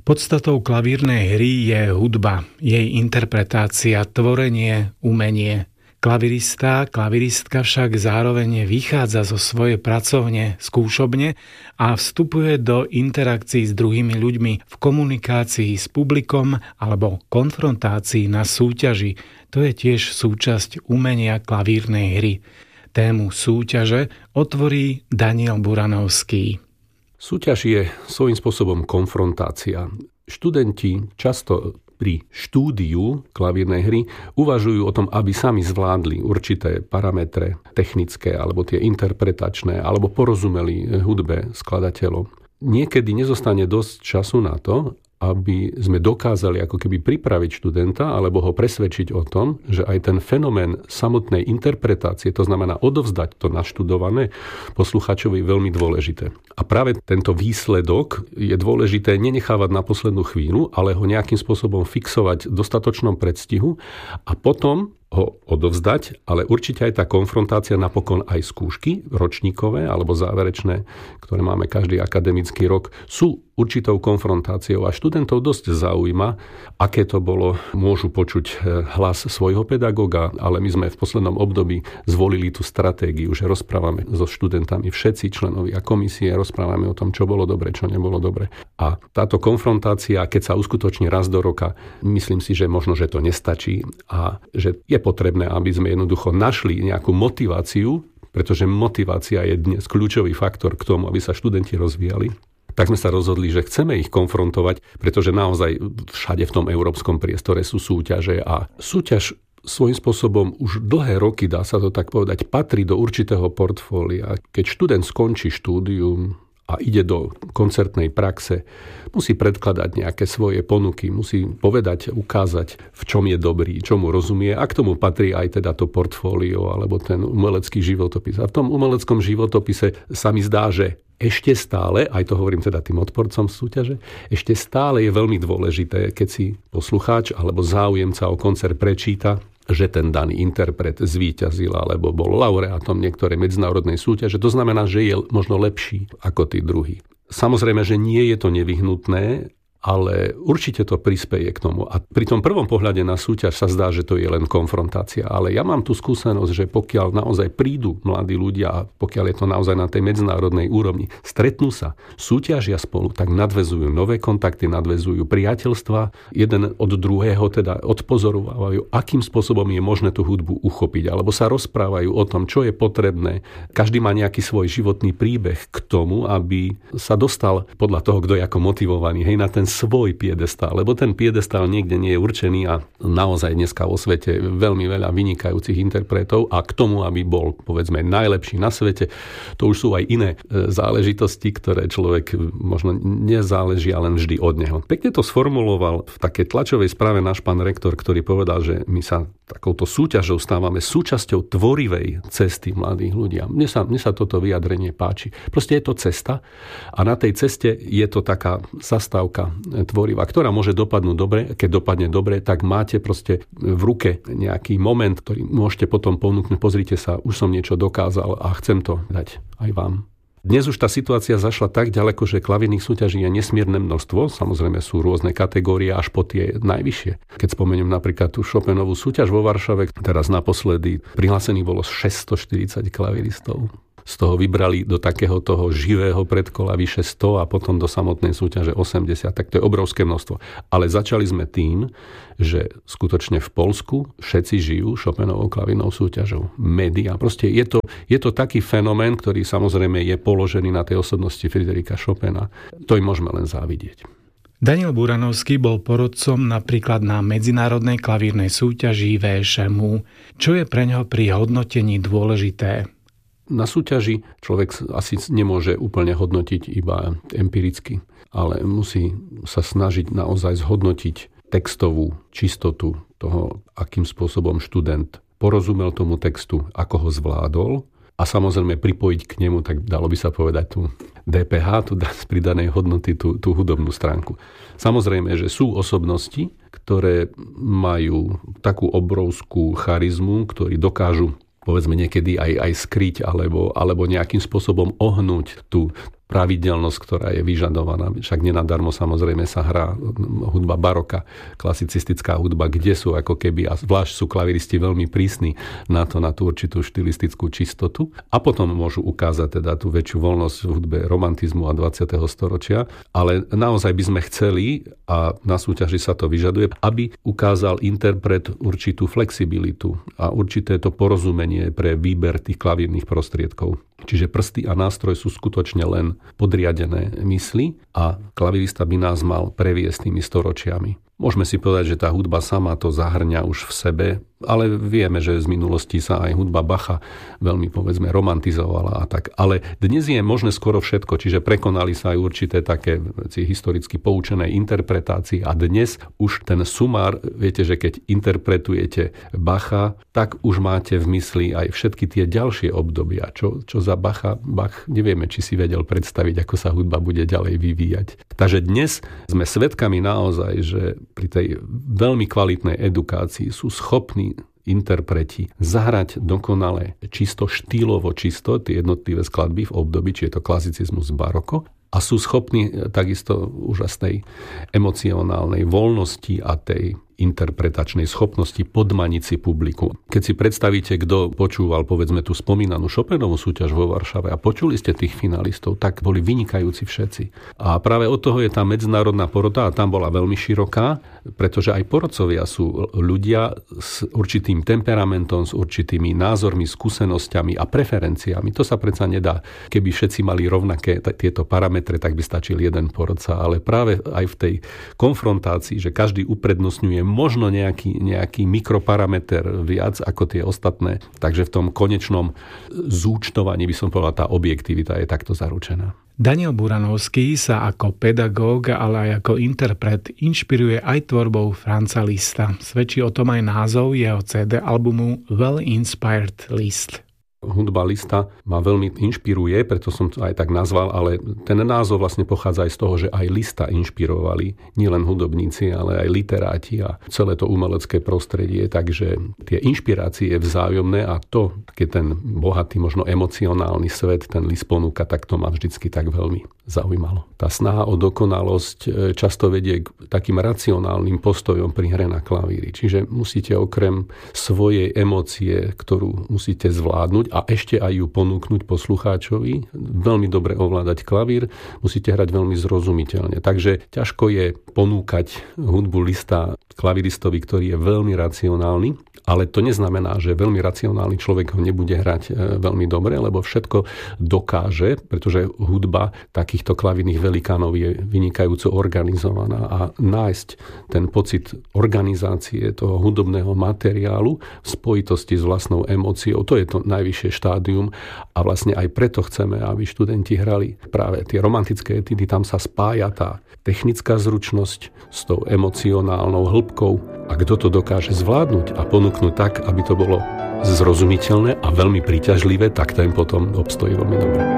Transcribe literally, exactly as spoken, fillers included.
Podstatou klavírnej hry je hudba, jej interpretácia, tvorenie, umenie. Klavirista, klaviristka však zároveň vychádza zo svojej pracovne, skúšobne a vstupuje do interakcií s druhými ľuďmi v komunikácii s publikom alebo konfrontácii na súťaži. To je tiež súčasť umenia klavírnej hry. Tému súťaže otvorí Daniel Buranovský. Súťaž je svojím spôsobom konfrontácia. Študenti často pri štúdiu klavírnej hry uvažujú o tom, aby sami zvládli určité parametre technické alebo tie interpretačné, alebo porozumeli hudbe skladateľom. Niekedy nezostane dosť času na to, aby sme dokázali ako keby pripraviť študenta alebo ho presvedčiť o tom, že aj ten fenomén samotnej interpretácie, to znamená odovzdať to naštudované, poslucháčovi je veľmi dôležité. A práve tento výsledok je dôležité nenechávať na poslednú chvíľu, ale ho nejakým spôsobom fixovať v dostatočnom predstihu a potom ho odovzdať, ale určite aj tá konfrontácia, napokon aj skúšky ročníkové alebo záverečné, ktoré máme každý akademický rok, sú určitou konfrontáciou a študentov dosť zaujíma, aké to bolo. Môžu počuť hlas svojho pedagóga, ale my sme v poslednom období zvolili tú stratégiu, že rozprávame so študentami všetci členovia komisie, rozprávame o tom, čo bolo dobre, čo nebolo dobre. A táto konfrontácia, keď sa uskutoční raz do roka, myslím si, že možno, že to nestačí a že je potrebné, aby sme jednoducho našli nejakú motiváciu, pretože motivácia je dnes kľúčový faktor k tomu, aby sa študenti rozvíjali. Tak sme sa rozhodli, že chceme ich konfrontovať, pretože naozaj všade v tom európskom priestore sú súťaže a súťaž svojím spôsobom už dlhé roky, dá sa to tak povedať, patrí do určitého portfólia. Keď študent skončí štúdium a ide do koncertnej praxe, musí predkladať nejaké svoje ponuky, musí povedať, ukázať, v čom je dobrý, čomu rozumie a k tomu patrí aj teda to portfólio alebo ten umelecký životopis. A v tom umeleckom životopise sa mi zdá, že ešte stále, aj to hovorím teda tým odporcom súťaže, ešte stále je veľmi dôležité, keď si poslucháč alebo záujemca o koncert prečíta, že ten daný interpret zvíťazil alebo bol laureátom niektorej medzinárodnej súťaže. To znamená, že je možno lepší ako tí druhí. Samozrejme, že nie je to nevyhnutné, ale určite to prispeje k tomu. A pri tom prvom pohľade na súťaž sa zdá, že to je len konfrontácia. Ale ja mám tú skúsenosť, že pokiaľ naozaj prídu mladí ľudia a pokiaľ je to naozaj na tej medzinárodnej úrovni, stretnú sa, súťažia spolu, tak nadväzujú nové kontakty, nadväzujú priateľstva, jeden od druhého teda odpozorovávajú, akým spôsobom je možné tú hudbu uchopiť, alebo sa rozprávajú o tom, čo je potrebné. Každý má nejaký svoj životný príbeh k tomu, aby sa dostal podľa toho, kto je ako motivovaný, hej, na ten svoj piedestál, lebo ten piedestál niekde nie je určený a naozaj dneska vo svete veľmi veľa vynikajúcich interpretov a k tomu, aby bol, povedzme, najlepší na svete, to už sú aj iné záležitosti, ktoré človek možno nezáleží, ale len vždy od neho. Pekne to sformuloval v takej tlačovej správe náš pán rektor, ktorý povedal, že my sa takouto súťažou stávame súčasťou tvorivej cesty mladých ľudí. Mne sa, mne sa toto vyjadrenie páči. Proste je to cesta a na tej ceste je to taká zastávka tvorivá, ktorá môže dopadnúť dobre. Keď dopadne dobre, tak máte proste v ruke nejaký moment, ktorý môžete potom ponúknuť. Pozrite sa, už som niečo dokázal a chcem to dať aj vám. Dnes už tá situácia zašla tak ďaleko, že klavírnych súťaží je nesmierne množstvo. Samozrejme sú rôzne kategórie až po tie najvyššie. Keď spomeniem napríklad tú Chopinovú súťaž vo Varšave, teraz naposledy prihlásených bolo šesťstoštyridsať klavíristov. Z toho vybrali do takého toho živého predkola vyše sto a potom do samotnej súťaže osemdesiat. Tak to je obrovské množstvo. Ale začali sme tým, že skutočne v Poľsku všetci žijú Chopinovou klavírnou súťažou. Média. Proste je to, je to taký fenomén, ktorý samozrejme je položený na tej osobnosti Friedricha Chopina. To im môžeme len závidieť. Daniel Buranovský bol porodcom napríklad na medzinárodnej klavírnej súťaži vé š em u. Čo je pre ňoho pri hodnotení dôležité? Na súťaži človek asi nemôže úplne hodnotiť iba empiricky, ale musí sa snažiť naozaj zhodnotiť textovú čistotu toho, akým spôsobom študent porozumel tomu textu, ako ho zvládol a samozrejme pripojiť k nemu, tak dalo by sa povedať tú dé pé há, tú z pridanej hodnoty, tú, tú hudobnú stránku. Samozrejme, že sú osobnosti, ktoré majú takú obrovskú charizmu, ktorí dokážu povedzme niekedy aj, aj skryť alebo, alebo nejakým spôsobom ohnúť tú pravidelnosť, ktorá je vyžadovaná. Však nenadarmo samozrejme sa hrá hudba baroka, klasicistická hudba, kde sú ako keby, a zvlášť sú klaviristi veľmi prísni na to, na tú určitú štilistickú čistotu. A potom môžu ukázať teda tú väčšiu voľnosť v hudbe romantizmu a dvadsiateho storočia. Ale naozaj by sme chceli, a na súťaži sa to vyžaduje, aby ukázal interpret určitú flexibilitu a určité to porozumenie pre výber tých klavírnych prostriedkov. Čiže prsty a nástroj sú skutočne len podriadené mysli a klavirista by nás mal previesť tými storočiami. Môžeme si povedať, že tá hudba sama to zahrňa už v sebe, ale vieme, že z minulosti sa aj hudba Bacha veľmi, povedzme, romantizovala a tak. Ale dnes je možné skoro všetko, čiže prekonali sa aj určité také veci historicky poučené interpretácie a dnes už ten sumár, viete, že keď interpretujete Bacha, tak už máte v mysli aj všetky tie ďalšie obdobia, čo, čo za Bacha, Bach nevieme, či si vedel predstaviť, ako sa hudba bude ďalej vyvíjať. Takže dnes sme svedkami naozaj, že pri tej veľmi kvalitnej edukácii sú schopní interpreti zahrať dokonale čisto štýlovo čisto tie jednotlivé skladby v období, či je to klasicizmus baroko, a sú schopní takisto úžasnej emocionálnej voľnosti a tej interpretačnej schopnosti podmaniť si publiku. Keď si predstavíte, kto počúval, povedzme, tú spomínanú Chopinovú súťaž vo Varšave a počuli ste tých finalistov, tak boli vynikajúci všetci. A práve od toho je tá medzinárodná porota a tam bola veľmi široká, pretože aj porodcovia sú ľudia s určitým temperamentom, s určitými názormi, skúsenosťami a preferenciami. To sa predsa nedá. Keby všetci mali rovnaké t- tieto parametre, tak by stačil jeden porodca, ale práve aj v tej konfrontácii, že každý uprednostňuje možno nejaký, nejaký mikroparameter viac ako tie ostatné. Takže v tom konečnom zúčtovaní by som povedal, tá objektivita je takto zaručená. Daniel Buranovský sa ako pedagóg, ale aj ako interpret inšpiruje aj tvorbou Franza Liszta. Svedčí o tom aj názov jeho cé dé albumu Well Inspired Liszt. Hudba Liszta ma veľmi inšpiruje, preto som to aj tak nazval, ale ten názov vlastne pochádza aj z toho, že aj Liszta inšpirovali nielen hudobníci, ale aj literáti a celé to umelecké prostredie, takže tie inšpirácie je vzájomné a to, keď ten bohatý, možno emocionálny svet ten Liszt ponúka, tak to ma vždycky tak veľmi zaujímalo. Tá snaha o dokonalosť často vedie k takým racionálnym postojom pri hre na klavíri. Čiže musíte okrem svojej emócie, ktorú musíte zvládnuť a ešte aj ju ponúknuť poslucháčovi, veľmi dobre ovládať klavír, musíte hrať veľmi zrozumiteľne. Takže ťažko je ponúkať hudbu Liszta klaviristovi, ktorý je veľmi racionálny, ale to neznamená, že veľmi racionálny človek ho nebude hrať veľmi dobre, lebo všetko dokáže, pretože hudba takýchto klavírnych velikánov je vynikajúco organizovaná a nájsť ten pocit organizácie toho hudobného materiálu v spojitosti s vlastnou emóciou, to je to najvyššie štádium a vlastne aj preto chceme, aby študenti hrali práve tie romantické etidy, tam sa spája tá technická zručnosť s tou emocionálnou hĺbkou a kto to dokáže zvládnuť a ponúknuť tak, aby to bolo zrozumiteľné a veľmi príťažlivé, tak ten potom obstojí veľmi dobre.